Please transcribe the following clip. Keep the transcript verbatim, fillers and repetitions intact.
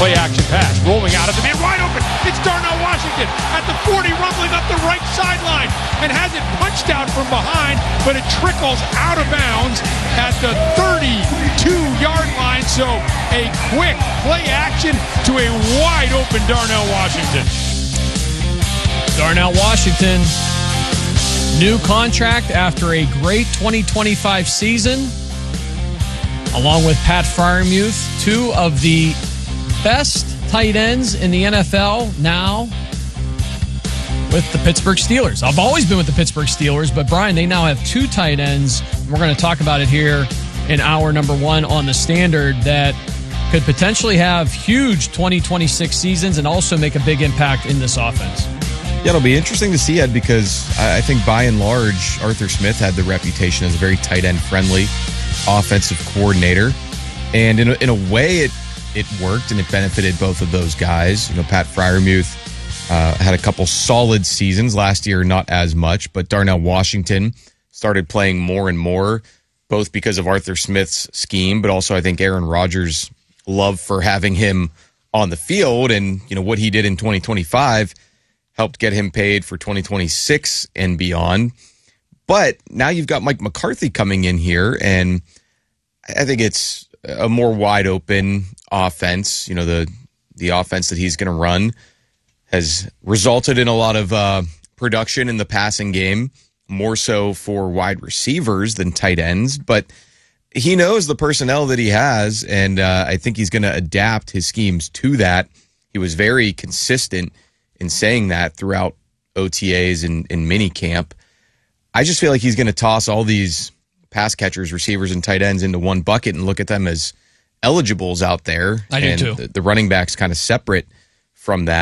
Play action pass. Rolling out of the man. Wide open. It's Darnell Washington at the forty, rumbling up the right sideline. And has it punched out from behind, but it trickles out of bounds at the thirty-two-yard line. So a quick play action to a wide open Darnell Washington. Darnell Washington, new contract after a great twenty twenty-five season, along with Pat Freiermuth, two of the best tight ends in the N F L now with the Pittsburgh Steelers. I've always been with the Pittsburgh Steelers, but Brian, they now have two tight ends. We're going to talk about it here in hour number one on the Standard that could potentially have huge twenty twenty-six seasons and also make a big impact in this offense. Yeah, it'll be interesting to see, Ed, because I think by and large, Arthur Smith had the reputation as a very tight end friendly offensive coordinator. And in a, in a way, it it worked and it benefited both of those guys. You know, Pat Freiermuth uh, had a couple solid seasons last year, not as much, but Darnell Washington started playing more and more, both because of Arthur Smith's scheme, but also I think Aaron Rodgers' love for having him on the field and, you know, what he did in twenty twenty-five helped get him paid for twenty twenty-six and beyond. But now you've got Mike McCarthy coming in here, and I think it's a more wide open offense. You know, the the offense that he's going to run has resulted in a lot of uh, production in the passing game, more so for wide receivers than tight ends. But he knows the personnel that he has, and uh, I think he's going to adapt his schemes to that. He was very consistent in saying that throughout O T As and in mini camp. I just feel like he's going to toss all these pass catchers, receivers, and tight ends into one bucket and look at them as eligibles out there. I do and too. The, the running backs kind of separate from that.